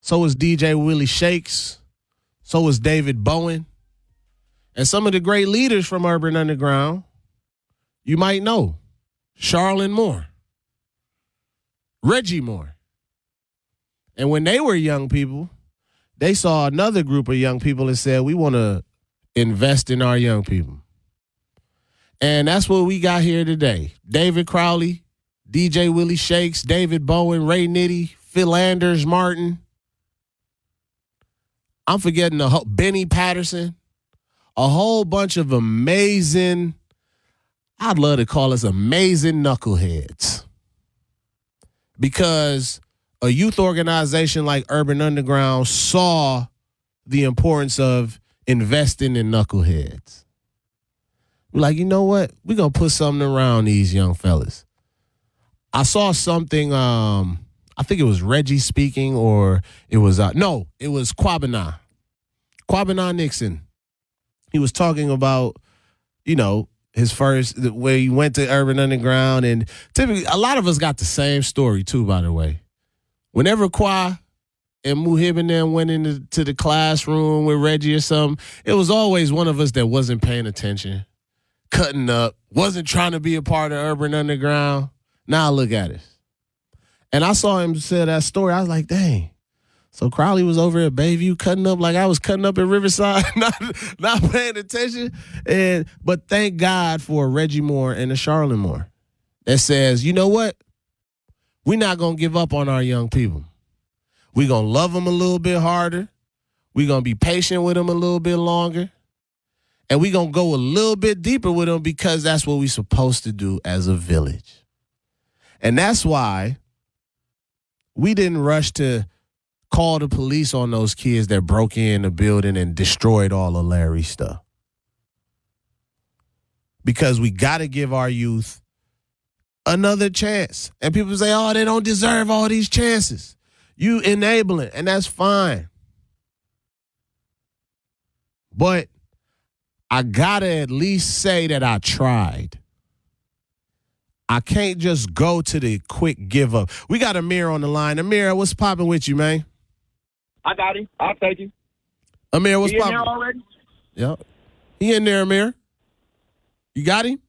So was DJ Willie Shakes. So was David Bowen. And some of the great leaders from Urban Underground, you might know. Charlene Moore. Reggie Moore. And when they were young people, they saw another group of young people and said, we want to invest in our young people. And that's what we got here today. David Crowley, DJ Willie Shakes, David Bowen, Ray Nitty, Phil Anders Martin. I'm forgetting Benny Patterson. A whole bunch of amazing, I'd love to call us amazing knuckleheads. Because a youth organization like Urban Underground saw the importance of investing in knuckleheads. We're like, you know what? We're going to put something around these young fellas. I saw something, I think it was Reggie speaking, or it was, it was Kwabena Nixon. He was talking about, his first, where he went to Urban Underground. And typically, a lot of us got the same story, too, by the way. Whenever Kwa and Muhib and them went into the classroom with Reggie or something, it was always one of us that wasn't paying attention, cutting up, wasn't trying to be a part of Urban Underground. Now look at it. And I saw him say that story. I was like, dang. So Crowley was over at Bayview cutting up like I was cutting up at Riverside, not paying attention. But thank God for Reggie Moore and the Charlene Moore that says, you know what? We're not going to give up on our young people. We're going to love them a little bit harder. We're going to be patient with them a little bit longer. And we're going to go a little bit deeper with them because that's what we're supposed to do as a village. And that's why we didn't rush to call the police on those kids that broke in the building and destroyed all of Larry's stuff. Because we got to give our youth another chance. And people say, oh, they don't deserve all these chances. You enable it, and that's fine. But I got to at least say that I tried. I can't just go to the quick give up. We got Amir on the line. Amir, what's popping with you, man? I got him. I'll take him. Amir, what's popping? He in there already? Yep. He in there, Amir. You got him?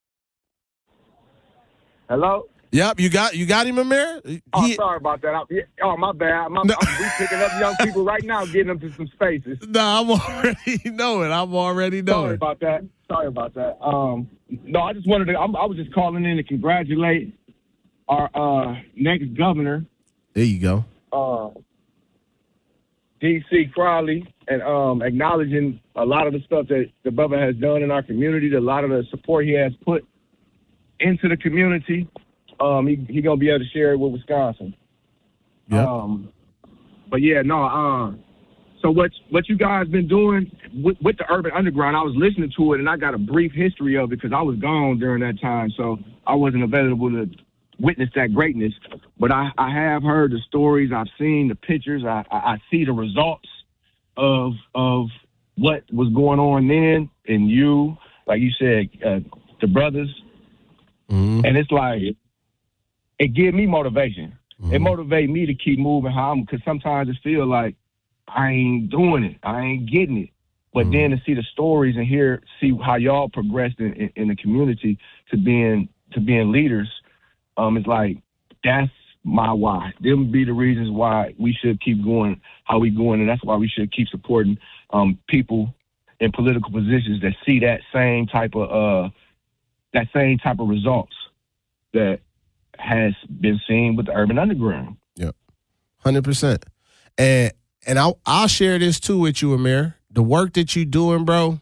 Hello? Yep, you got him, Amir? Sorry about that. My bad. I'm picking up young people right now, getting them to some spaces. No, I'm already knowing. Sorry about that. No, I just wanted to. I was just calling in to congratulate our next governor. There you go. D.C. Crowley, and acknowledging a lot of the stuff that the brother has done in our community, a lot of the support he has put into the community. He gonna be able to share it with Wisconsin. Yeah. But yeah, no. So what you guys been doing with the Urban Underground? I was listening to it, and I got a brief history of it because I was gone during that time, so I wasn't available to witness that greatness. But I have heard the stories. I've seen the pictures. I see the results of what was going on then, and you, like you said, the brothers, and it's like it give me motivation. It motivates me to keep moving. Because sometimes it feel like I ain't doing it. I ain't getting it. But then to see the stories and see how y'all progressed in the community to being leaders, it's like, that's my why. Them be the reasons why we should keep going how we going, and that's why we should keep supporting people in political positions that see that same type of results that has been seen with the Urban Underground. Yep, 100%. And I'll share this too with you, Amir. The work that you doing, bro,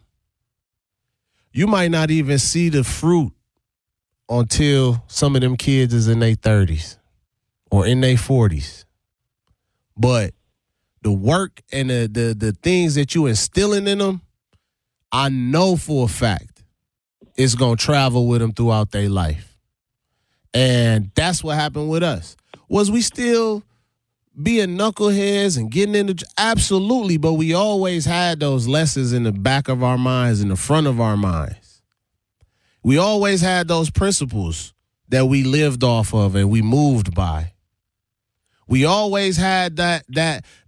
you might not even see the fruit until some of them kids is in their 30s or in their 40s. But the work and the things that you instilling in them, I know for a fact it's going to travel with them throughout their life. And that's what happened with us. Was we still being knuckleheads and getting into... Absolutely, but we always had those lessons in the back of our minds, in the front of our minds. We always had those principles that we lived off of and we moved by. We always had that